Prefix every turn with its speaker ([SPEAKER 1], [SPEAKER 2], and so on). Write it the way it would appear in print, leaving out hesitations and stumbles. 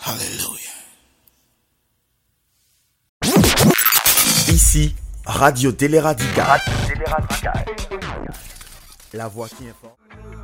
[SPEAKER 1] Alléluia.
[SPEAKER 2] Ici, Radio Télé Radical. La voix qui informe.